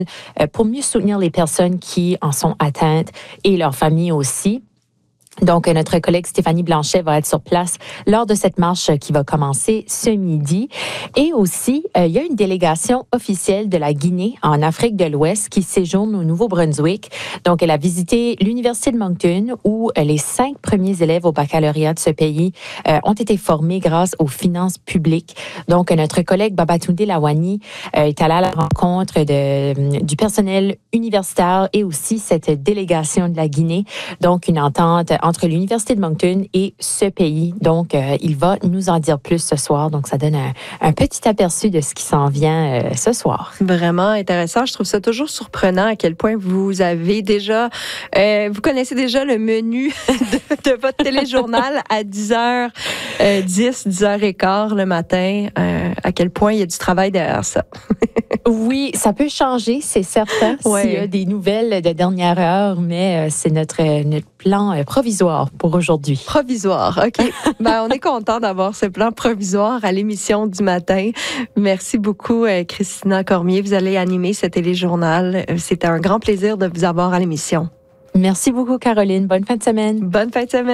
pour mieux soutenir les personnes qui en sont atteintes et leurs familles aussi. Donc, notre collègue Stéphanie Blanchet va être sur place lors de cette marche qui va commencer ce midi. Et aussi, il y a une délégation officielle de la Guinée en Afrique de l'Ouest qui séjourne au Nouveau-Brunswick. Donc, elle a visité l'Université de Moncton où les 5 premiers élèves au baccalauréat de ce pays ont été formés grâce aux finances publiques. Donc, notre collègue Babatunde Lawani est allé à la rencontre du personnel universitaire et aussi cette délégation de la Guinée. Donc, une entente entre l'Université de Moncton et ce pays. Donc, il va nous en dire plus ce soir. Donc, ça donne un petit aperçu de ce qui s'en vient ce soir. Vraiment intéressant. Je trouve ça toujours surprenant à quel point vous avez déjà, vous connaissez déjà le menu de votre téléjournal à 10h10, 10h15 le matin. À quel point il y a du travail derrière ça. Oui, ça peut changer, c'est certain, s'il y a des nouvelles de dernière heure, mais c'est notre plan provisoire pour aujourd'hui. Provisoire, OK. On est content d'avoir ce plan provisoire à l'émission du matin. Merci beaucoup, Christina Cormier. Vous allez animer ce téléjournal. C'était un grand plaisir de vous avoir à l'émission. Merci beaucoup, Caroline. Bonne fin de semaine. Bonne fin de semaine.